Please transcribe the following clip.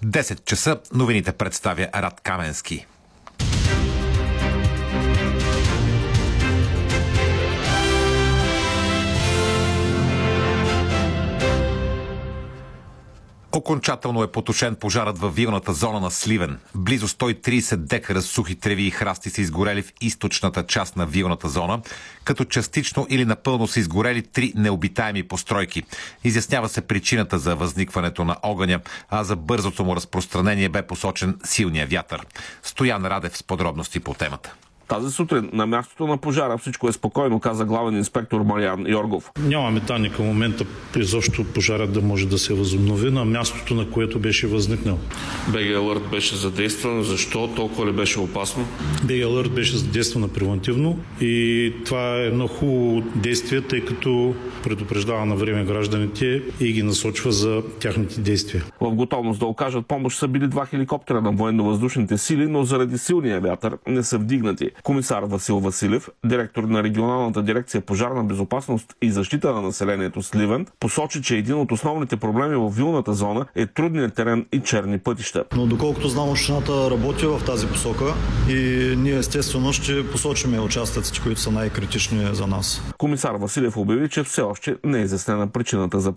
10 часа новините представя Рад Каменски. Окончателно е потушен пожарът във вилната зона на Сливен. Близо 130 декара сухи треви и храсти са изгорели в източната част на вилната зона, като частично или напълно са изгорели 3 необитаеми постройки. Изяснява се причината за възникването на огъня, а за бързото му разпространение бе посочен силния вятър. Стоян Радев с подробности по темата. Тази сутрин на мястото на пожара всичко е спокойно, каза главен инспектор Мариан Йоргов. Нямаме данни към момента изобщо пожарът да може да се възобнови на мястото, на което беше възникнал. БГ Alert беше задействан. Защо? Толкова ли беше опасно? БГ Alert беше задействана превентивно и това е едно хубаво действие, тъй като предупреждава на време гражданите и ги насочва за тяхните действия. В готовност да окажат помощ са били 2 хеликоптера на военно-въздушните сили, но заради силния вятър не са вдигнати. Комисар Васил Василев, директор на регионалната дирекция пожарна безопасност и защита на населението Сливен, посочи, че един от основните проблеми в вилната зона е трудният терен и черни пътища. Но доколкото знам, общината работи в тази посока и ние естествено ще посочим участъците, които са най-критични за нас. Комисар Василев обяви, че все още не е изяснена причината за